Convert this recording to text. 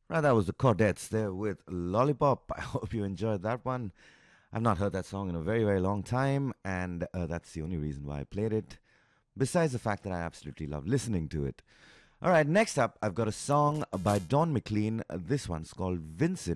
Right, that was the Cordettes there with Lollipop. I hope you enjoyed that one. I've not heard that song in a very, very long time, and that's the only reason why I played it, besides the fact that I absolutely love listening to it. All right, next up, I've got a song by Don McLean. This one's called Vincent.